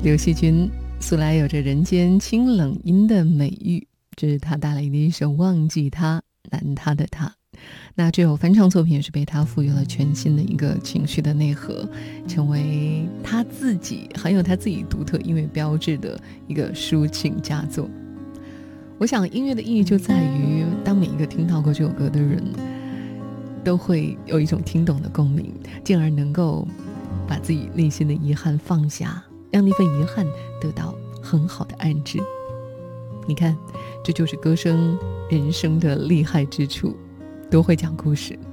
刘惜君素来有着人间清冷音的美誉，这是他带来的一首《忘记他》，难他的他。那这首翻唱作品也是被他赋予了全新的一个情绪的内核，成为他自己很有他自己独特音乐标志的一个抒情佳作。我想音乐的意义就在于，当每一个听到过这首歌的人都会有一种听懂的共鸣，进而能够把自己内心的遗憾放下，让那份遗憾得到很好的安置。你看，这就是歌声人生的厉害之处，多会讲故事。